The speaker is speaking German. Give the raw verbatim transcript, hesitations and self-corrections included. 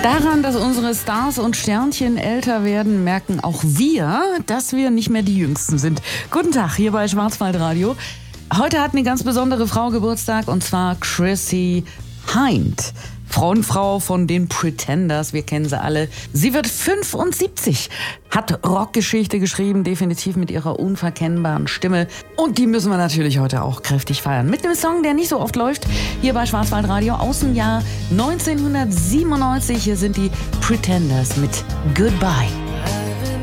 Daran, dass unsere Stars und Sternchen älter werden, merken auch wir, dass wir nicht mehr die Jüngsten sind. Guten Tag, hier bei Schwarzwaldradio. Heute hat eine ganz besondere Frau Geburtstag, und zwar Chrissie Hynde. Frontfrau von den Pretenders, wir kennen sie alle. Sie wird fünfundsiebzig, hat Rockgeschichte geschrieben, definitiv mit ihrer unverkennbaren Stimme. Und die müssen wir natürlich heute auch kräftig feiern. Mit einem Song, der nicht so oft läuft, hier bei Schwarzwaldradio aus dem Jahr neunzehnhundertsiebenundneunzig. Hier sind die Pretenders mit Goodbye.